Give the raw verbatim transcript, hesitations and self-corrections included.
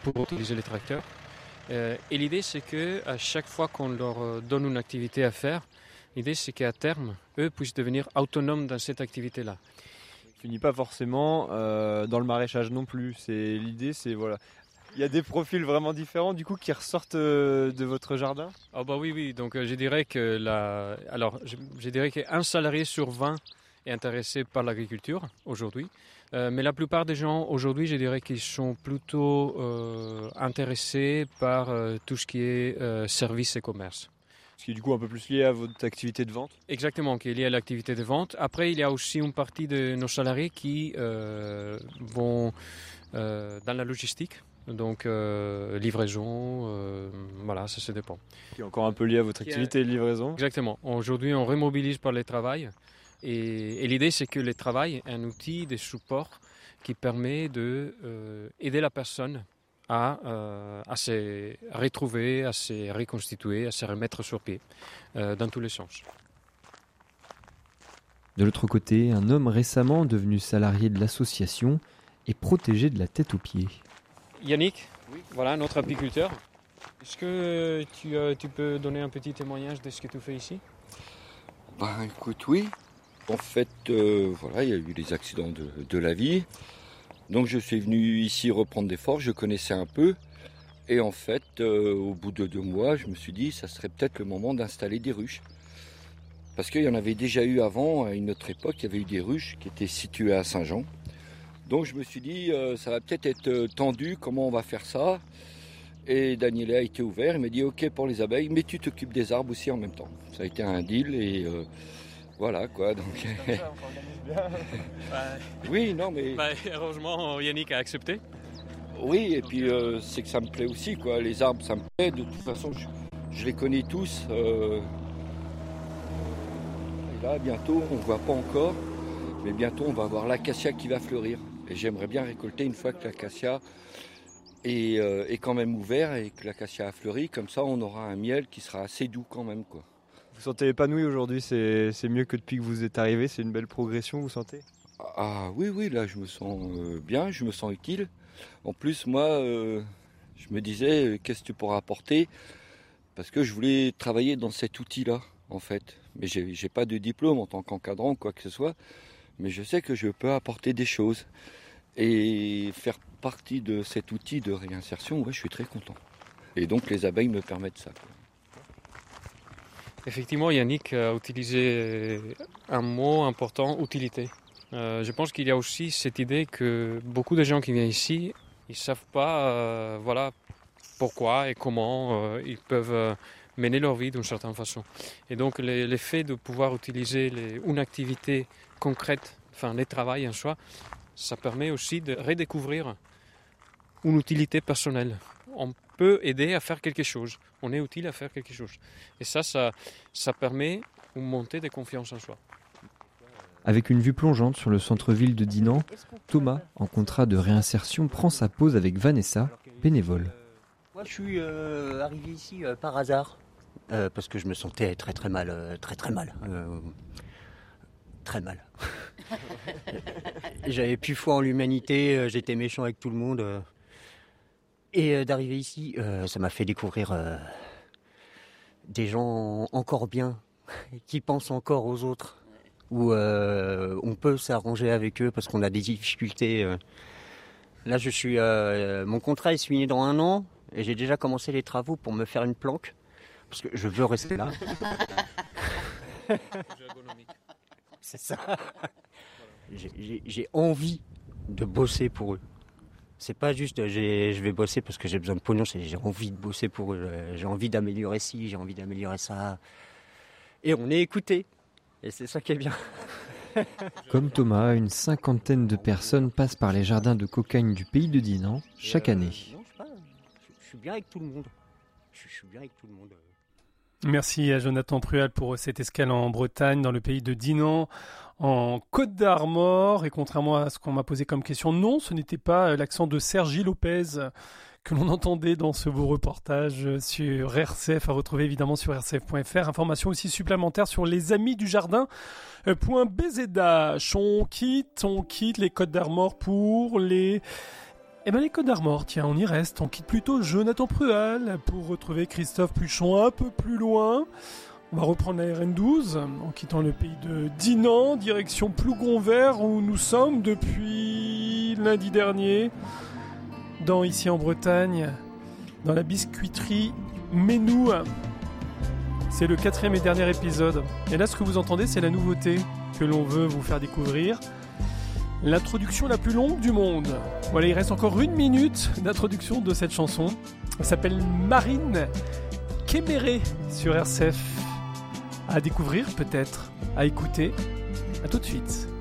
pour utiliser les tracteurs. Euh, et l'idée, c'est qu'à chaque fois qu'on leur donne une activité à faire, l'idée, c'est qu'à terme, eux puissent devenir autonomes dans cette activité-là. Ça finit pas forcément euh, dans le maraîchage non plus. C'est, l'idée, c'est voilà. Il y a des profils vraiment différents du coup qui ressortent euh, de votre jardin. Ah bah oui, oui. Donc euh, je dirais que la... alors je, je dirais qu'un salarié sur vingt est intéressé par l'agriculture aujourd'hui. Euh, mais la plupart des gens aujourd'hui, je dirais qu'ils sont plutôt euh, intéressés par euh, tout ce qui est euh, services et commerce. Ce qui est du coup un peu plus lié à votre activité de vente. Exactement, qui est lié à l'activité de vente. Après, il y a aussi une partie de nos salariés qui euh, vont euh, dans la logistique. Donc euh, livraison, euh, voilà, ça se dépend. Qui est encore un peu lié à votre activité de livraison. Exactement. Aujourd'hui, on remobilise par le travail. Et, et l'idée, c'est que le travail est un outil de support qui permet d'aider euh, la personne à, euh, à se retrouver, à se reconstituer, à se remettre sur pied, euh, dans tous les sens. De l'autre côté, un homme récemment devenu salarié de l'association est protégé de la tête aux pieds. Yannick, oui. Voilà notre apiculteur. Est-ce que tu, euh, tu peux donner un petit témoignage de ce que tu fais ici ? Ben écoute, oui. En fait, euh, voilà, il y a eu les accidents de, de la vie. Donc je suis venu ici reprendre des forces, je connaissais un peu. Et en fait, euh, au bout de deux mois, je me suis dit ça serait peut-être le moment d'installer des ruches. Parce qu'il y en avait déjà eu avant, à une autre époque, il y avait eu des ruches qui étaient situées à Saint-Jean. Donc je me suis dit, euh, ça va peut-être être tendu, comment on va faire ça ? Et Daniel a été ouvert, il m'a dit, ok pour les abeilles, mais tu t'occupes des arbres aussi en même temps. Ça a été un deal et euh, voilà quoi. Donc... Comme ça, on s'organise bien. Oui, non mais... Bah, heureusement, Yannick a accepté. Oui, et puis euh, c'est que ça me plaît aussi, quoi. Les arbres, ça me plaît. De toute façon, je, je les connais tous. Euh... Et là, bientôt, on ne voit pas encore, mais bientôt, on va voir l'acacia qui va fleurir. Et j'aimerais bien récolter une fois que l'acacia est, euh, est quand même ouvert et que l'acacia a fleuri. Comme ça, on aura un miel qui sera assez doux quand même, quoi. Vous sentez épanoui aujourd'hui, c'est, c'est mieux que depuis que vous êtes arrivé, c'est une belle progression, vous sentez ? Ah oui, oui, là, je me sens euh, bien, je me sens utile. En plus, moi, euh, je me disais, euh, qu'est-ce que tu pourras apporter ? Parce que je voulais travailler dans cet outil-là, en fait. Mais j'ai, j'ai pas de diplôme en tant qu'encadrant, quoi que ce soit. Mais je sais que je peux apporter des choses. Et faire partie de cet outil de réinsertion, ouais, je suis très content. Et donc, les abeilles me permettent ça, quoi. Effectivement, Yannick a utilisé un mot important, utilité. Euh, je pense qu'il y a aussi cette idée que beaucoup de gens qui viennent ici, ils ne savent pas euh, voilà, pourquoi et comment euh, ils peuvent euh, mener leur vie d'une certaine façon. Et donc le, le fait de pouvoir utiliser les, une activité concrète, enfin le travail en soi, ça permet aussi de redécouvrir une utilité personnelle. On peut aider à faire quelque chose, on est utile à faire quelque chose. Et ça, ça, ça permet une montée de confiance en soi. Avec une vue plongeante sur le centre-ville de Dinan, Thomas, en contrat de réinsertion, prend sa pause avec Vanessa, bénévole. Moi, je suis euh, arrivé ici euh, par hasard, euh, parce que je me sentais très très mal, euh, très très mal, euh, très mal. J'avais plus foi en l'humanité, euh, j'étais méchant avec tout le monde. Euh, et euh, d'arriver ici, euh, ça m'a fait découvrir euh, des gens encore bien, qui pensent encore aux autres. Où euh, on peut s'arranger avec eux parce qu'on a des difficultés. Euh. Là, je suis, euh, mon contrat est signé dans un an et j'ai déjà commencé les travaux pour me faire une planque parce que je veux rester là. C'est ça. J'ai, j'ai, j'ai envie de bosser pour eux. C'est pas juste j'ai, je vais bosser parce que j'ai besoin de pognon, c'est j'ai envie de bosser pour eux. J'ai envie d'améliorer ci, j'ai envie d'améliorer ça. Et on est écouté. Et c'est ça qui est bien. Comme Thomas, une cinquantaine de personnes passent par les jardins de cocagne du pays de Dinan chaque euh, année. Non, je sais pas. Je, je suis bien avec tout le monde. Je, je suis bien avec tout le monde. Merci à Jonathan Prual pour cette escale en Bretagne, dans le pays de Dinan, en Côte d'Armor. Et contrairement à ce qu'on m'a posé comme question, non, ce n'était pas l'accent de Sergi Lopez que l'on entendait dans ce beau reportage sur R C F, à retrouver évidemment sur r c f point f r. Information aussi supplémentaire sur les amis du jardin point b z h. On quitte, on quitte les Côtes d'Armor pour les Eh ben les Côtes d'Armor, tiens, on y reste. On quitte plutôt Jonathan Prual pour retrouver Christophe Pluchon un peu plus loin. On va reprendre la R N douze en quittant le pays de Dinan, direction Plougonvert où nous sommes depuis lundi dernier, dans ici en Bretagne, dans la biscuiterie Ménou. C'est le quatrième et dernier épisode. Et là, ce que vous entendez, c'est la nouveauté que l'on veut vous faire découvrir. L'introduction la plus longue du monde. Voilà, il reste encore une minute d'introduction de cette chanson. Elle s'appelle Marine Kéméré sur R C F. À découvrir peut-être, à écouter. À tout de suite.